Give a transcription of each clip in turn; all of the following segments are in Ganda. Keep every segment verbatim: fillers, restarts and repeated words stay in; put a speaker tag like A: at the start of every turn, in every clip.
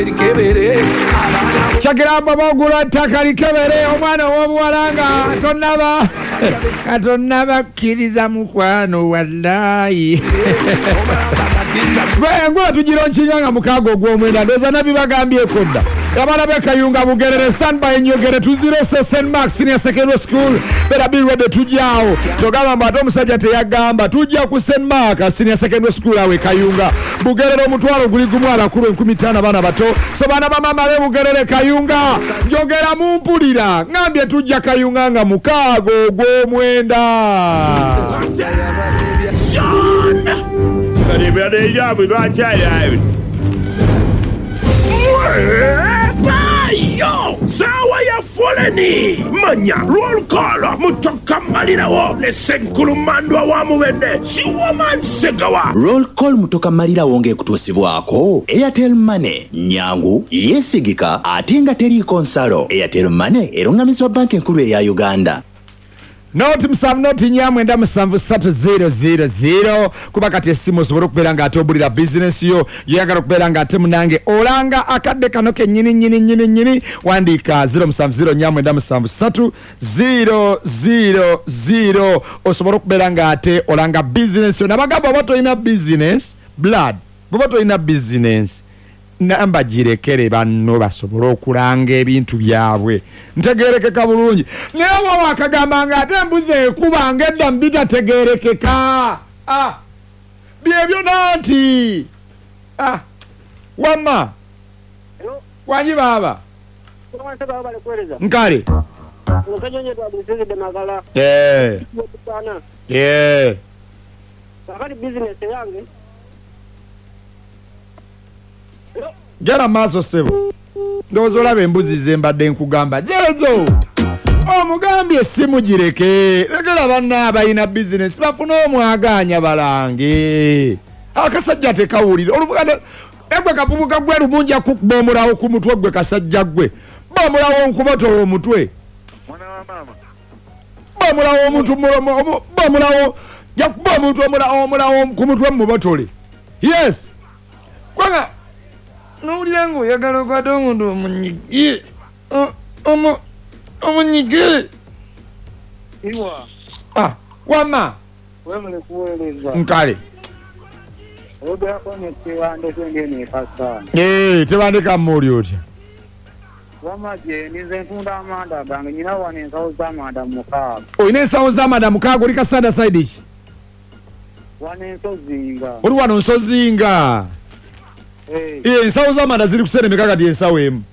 A: Chakira baba gula takali kebere omwana w'obuwalanga tonnaba tonnaba kkiriza mukwano wallahi ngula tugira nkinyanga mukago gw'omwenda ndoza nabi bagambye kodda abana b'ekayunga bugerere standby enyogere tuzire St Mark Senior Secondary School bera birwedde tujjawo togamba mbu ate omusajja teyagamba tujja ku St Mark Senior Secondary School awe kayunga bugerere omutwalo guli gumu abakulu enkumi ttaano abaana bato so baana bamama be bugerere kayunga njogera mumpulira ngambye tujja kayunga nga mukaago gw'omwenda
B: Yo, sawa ya foleni manya roll call mutoka malirawo ne senkulu mandwa wa mubende siwa mansegawa
C: roll call mutoka malirawo nge kutusibwako Airtel Money nyangu yesigika atenga teri konsalo Airtel Money erungamizwa banki nkulu ya Uganda.
A: Noti msamu noti nyamwe nda msamvu satu zero zero zero kuba kati esimu sobora okubera nga atobulira business yo yagala okubera nga ate munange olanga akadde kanoke nyini nyini nyini nyini wandika zero msamvu zero nyamwe nda msamvu satu zero zero zero osobora okubera nga ate olanga business yo nabagamba obato ina business blood obato ina business namba jirekere banno basobola okulanga ebintu byabwe ntegerekeka bulungi naye wakagamba nga ate embuzi ekubanga edda mbita tegerekeka ah byebyo nanti ah wama wanyi baba nkale eh eh
D: sakali business yange
A: Jara maso sebo ndozo olabe embuzi zembadde nkugamba zezo omugambye esimu gireke legera banna abayina business bafuna omwaganya balange akasajja tekawulire oluvugana egwe kavubuka gwe rubunja kukubomulawo ku mutwe gwe kasajja gwe bomulawo nkuboto omutwe
E: mwana wa mama
A: bomulawo omuntu mulomo bomulawo yakuba omuntu omulawo omulawo ku mutwe mubotole yes kwanga Nulira ngo yagala kwa dongo omunyigi omu omunyigi
D: iwa
A: ah wama
D: wemule kuweleza
A: nkale
D: obe akone kiwande twengene pasta
A: eh tebandika muri oti
D: wama je nize nkunda amanda bange nyina wane nkauza amanda mukaga
A: oyine sauza amanda mukaga oli kasanda side ichi
D: wane nsozinga
A: oli wano nsozinga
D: eh
A: eh ensawo z'amanda ziri kuseremeka kati ensawo emu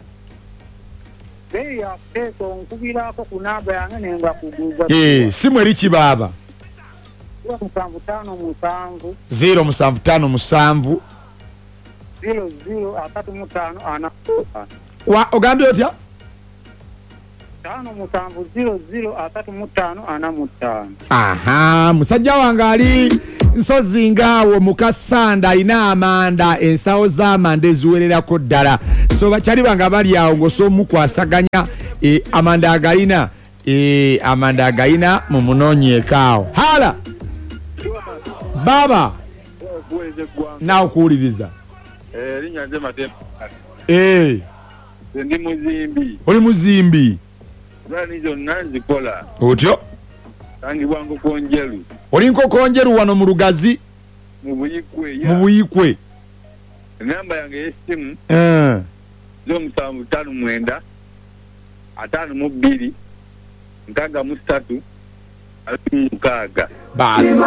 D: bei ya peso nkubirako kunaba yange nenga kuguza
A: eh simu eri kibaba
D: musanvu tano musanvu
A: zero musanvu tano musanvu
D: zero zero atatu mutano ana
A: wa ogambye otya
D: tano musanvu zero zero atatu mutano ana mutano
A: aha musajja wange ali nsozingawo mukasanda ina amanda ensawo z'amanda eziwererako ddala so bakyali banga bali awo ng'osomukwasaganya e, amanda agayina e, amanda agayina mu munoonyeekaawo hala baba nawe kuwuliriza
E: eh linya nze matema
A: eh
E: ndi muzimbi
A: oli muzimbi
E: zani zonna nzikola
A: otyo
E: tangi bwangu konjeru
A: oli nkokonjeru wano mu Lugazi
E: mu buyikwe
A: mu buyikwe
E: namba yange y'essimu
A: eh
E: zo musanvu tano mwenda atano mu bbiri nkaaga mu ssatu ali mu mukaaga
A: basi